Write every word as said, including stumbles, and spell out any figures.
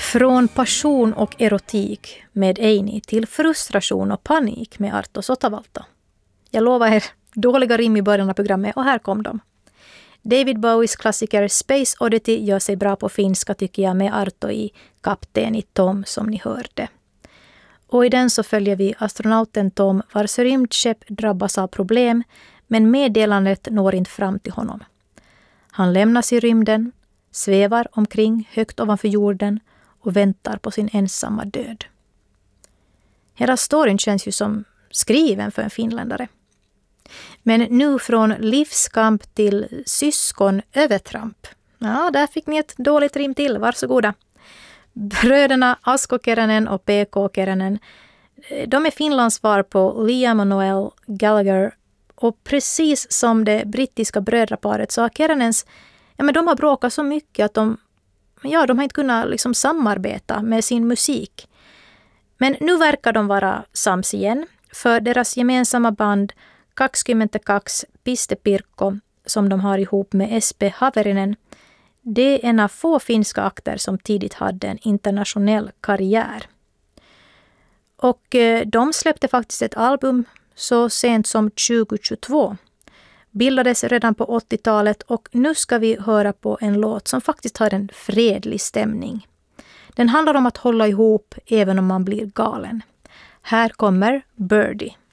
Från passion och erotik med Eini till frustration och panik med Arto Sotavalta. Jag lovar er dåliga rim i början av programmet och här kom de. David Bowies klassiker Space Oddity gör sig bra på finska tycker jag med Arto i Kapten i Tom som ni hörde. Och i den så följer vi astronauten Tom vars rymdskepp drabbas av problem men meddelandet når inte fram till honom. Han lämnas i rymden, svävar omkring högt ovanför jorden och väntar på sin ensamma död. Hela storyn känns ju som skriven för en finländare. Men nu från livskamp till syskon övertramp. Ja, där fick ni ett dåligt rim till, varsågoda. Bröderna Asko Keränen och P K Keränen, de är Finlands svar på Liam och Noel Gallagher. Och precis som det brittiska brödraparet så har Keränens, ja men de har bråkat så mycket att de, ja, de har inte kunnat liksom samarbeta med sin musik. Men nu verkar de vara sams igen, för deras gemensamma band kaksikymmentäkaksi Piste Pirkko som de har ihop med S P Haverinen, det är en av få finska akter som tidigt hade en internationell karriär. Och de släppte faktiskt ett album så sent som tjugohundratjugotvå. Bildades redan på åttiotalet och nu ska vi höra på en låt som faktiskt har en fredlig stämning. Den handlar om att hålla ihop även om man blir galen. Här kommer Birdie.